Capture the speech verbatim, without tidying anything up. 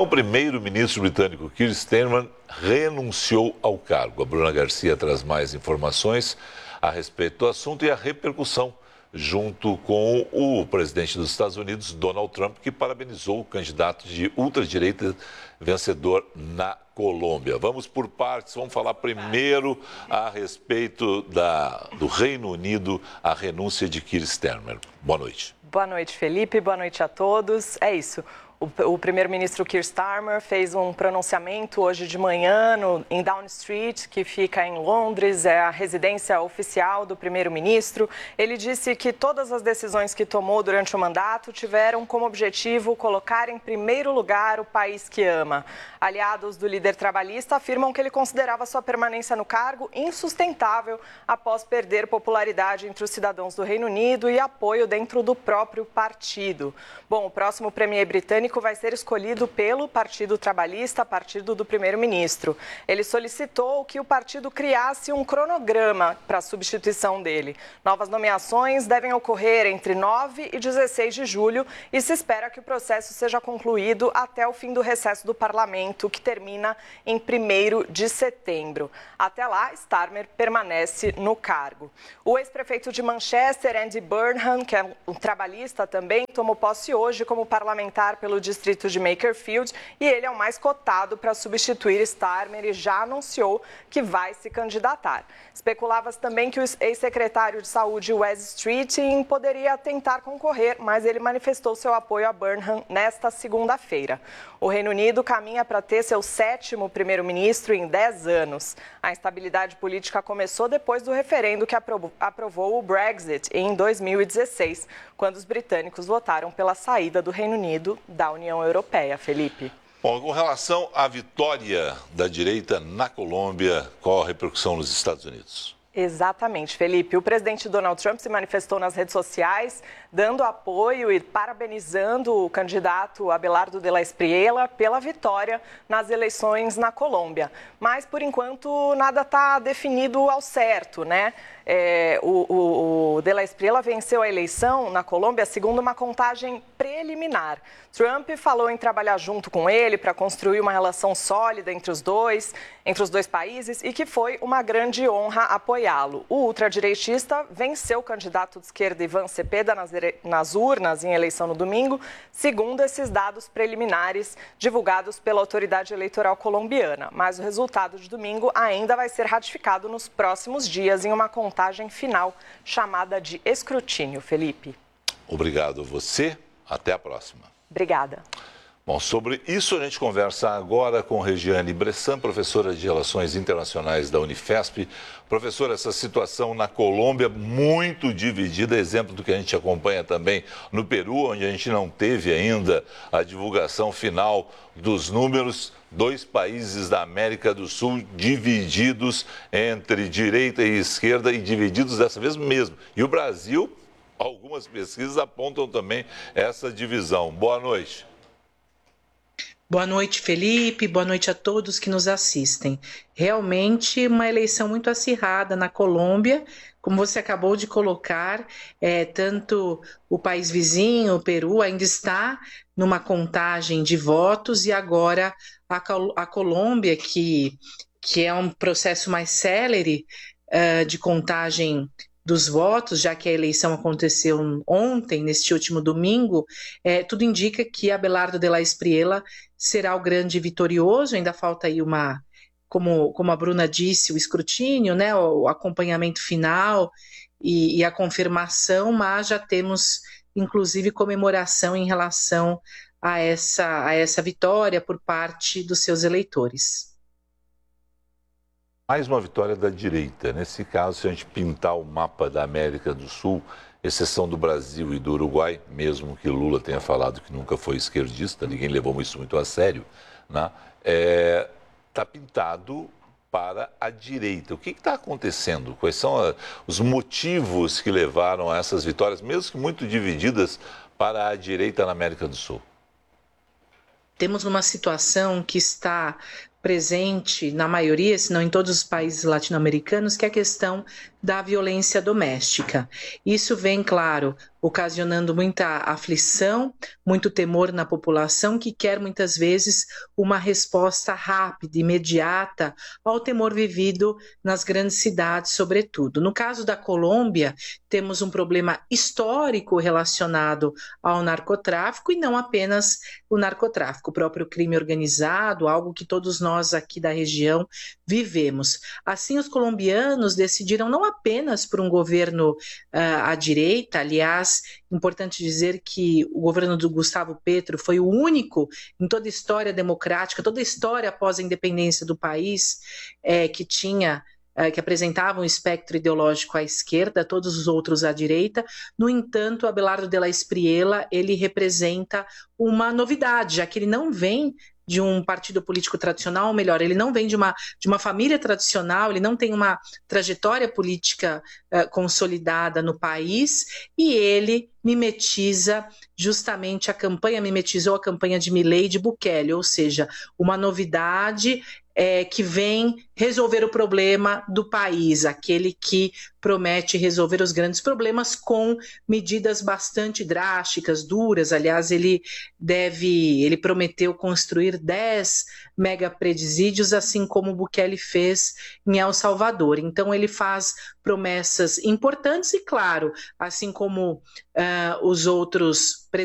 O primeiro-ministro britânico Keir Starmer renunciou ao cargo. A Bruna Garcia traz mais informações a respeito do assunto e a repercussão junto com o presidente dos Estados Unidos, Donald Trump, que parabenizou o candidato de ultradireita vencedor na Colômbia. Vamos por partes, vamos falar primeiro a respeito da, do Reino Unido, a renúncia de Keir Starmer. Boa noite. Boa noite, Felipe. Boa noite a todos. É isso. O, o primeiro-ministro Keir Starmer fez um pronunciamento hoje de manhã no, em Downing Street, que fica em Londres, é a residência oficial do primeiro-ministro. Ele disse que todas as decisões que tomou durante o mandato tiveram como objetivo colocar em primeiro lugar o país que ama. Aliados do líder trabalhista afirmam que ele considerava sua permanência no cargo insustentável após perder popularidade entre os cidadãos do Reino Unido e apoio dentro do próprio partido. Bom, o próximo premier britânico vai ser escolhido pelo Partido Trabalhista, partido do primeiro-ministro. Ele solicitou que o partido criasse um cronograma para a substituição dele. Novas nomeações devem ocorrer entre nove e dezesseis de julho e se espera que o processo seja concluído até o fim do recesso do parlamento, que termina em primeiro de setembro. Até lá, Starmer permanece no cargo. O ex-prefeito de Manchester, Andy Burnham, que é um trabalhista também, tomou posse hoje como parlamentar pelo distrito de Makerfield e ele é o mais cotado para substituir Starmer e já anunciou que vai se candidatar. Especulava-se também que o ex-secretário de saúde Wes Streeting poderia tentar concorrer, mas ele manifestou seu apoio a Burnham nesta segunda-feira. O Reino Unido caminha para ter seu sétimo primeiro-ministro em dez anos. A instabilidade política começou depois do referendo que aprovou, aprovou o Brexit em dois mil e dezesseis, quando os britânicos votaram pela saída do Reino Unido da União Europeia. Felipe. Bom, com relação à vitória da direita na Colômbia, qual a repercussão nos Estados Unidos? Exatamente, Felipe. O presidente Donald Trump se manifestou nas redes sociais, dando apoio e parabenizando o candidato Abelardo de la Espriella pela vitória nas eleições na Colômbia. Mas, por enquanto, nada está definido ao certo, né? É, o, o, o de la Espriella venceu a eleição na Colômbia segundo uma contagem preliminar. Trump falou em trabalhar junto com ele para construir uma relação sólida entre os dois, entre os dois países e que foi uma grande honra apoiá-lo. O ultradireitista venceu o candidato de esquerda Ivan Cepeda nas, nas urnas em eleição no domingo, segundo esses dados preliminares divulgados pela autoridade eleitoral colombiana. Mas o resultado de domingo ainda vai ser ratificado nos próximos dias em uma contagem final chamada de escrutínio. Felipe. Obrigado a você. Até a próxima. Obrigada. Bom, sobre isso a gente conversa agora com Regiane Bressan, professora de Relações Internacionais da Unifesp. Professora, essa situação na Colômbia muito dividida, exemplo do que a gente acompanha também no Peru, onde a gente não teve ainda a divulgação final dos números. Dois países da América do Sul divididos entre direita e esquerda e divididos dessa vez mesmo. E o Brasil, algumas pesquisas apontam também essa divisão. Boa noite. Boa noite, Felipe. Boa noite a todos que nos assistem. Realmente uma eleição muito acirrada na Colômbia, como você acabou de colocar, é, tanto o país vizinho, o Peru, ainda está numa contagem de votos e agora a, a Colômbia, que, que é um processo mais célere uh, de contagem dos votos, já que a eleição aconteceu ontem, neste último domingo, é, tudo indica que Abelardo de la Espriella será o grande vitorioso. Ainda falta aí uma, como, como a Bruna disse, o escrutínio, né, o acompanhamento final e, e a confirmação, mas já temos, inclusive, comemoração em relação a essa, a essa vitória por parte dos seus eleitores. Mais uma vitória da direita. Nesse caso, se a gente pintar o mapa da América do Sul, exceção do Brasil e do Uruguai, mesmo que Lula tenha falado que nunca foi esquerdista, ninguém levou isso muito a sério, né? É, tá pintado para a direita. O que está acontecendo? Quais são a, os motivos que levaram a essas vitórias, mesmo que muito divididas, para a direita na América do Sul? Temos uma situação que está presente na maioria, se não em todos os países latino-americanos, que é a questão da violência doméstica. Isso vem, claro, ocasionando muita aflição, muito temor na população que quer muitas vezes uma resposta rápida, imediata ao temor vivido nas grandes cidades, sobretudo. No caso da Colômbia, temos um problema histórico relacionado ao narcotráfico e não apenas o narcotráfico, o próprio crime organizado, algo que todos nós aqui da região vivemos. Assim, os colombianos decidiram não apenas por um governo uh, à direita, aliás, importante dizer que o governo do Gustavo Petro foi o único em toda a história democrática, toda a história após a independência do país, é, que tinha, é, que apresentava um espectro ideológico à esquerda, todos os outros à direita. No entanto, Abelardo de la Espriella, ele representa uma novidade, já que ele não vem de um partido político tradicional, ou melhor, ele não vem de uma, de uma família tradicional, ele não tem uma trajetória política uh, consolidada no país, e ele mimetiza justamente a campanha, mimetizou a campanha de Milei e de Bukele, ou seja, uma novidade é, que vem resolver o problema do país, aquele que promete resolver os grandes problemas com medidas bastante drásticas, duras. Aliás, ele deve, ele prometeu construir dez megapresídios, assim como o Bukele fez em El Salvador. Então, ele faz promessas importantes e, claro, assim como uh, os outros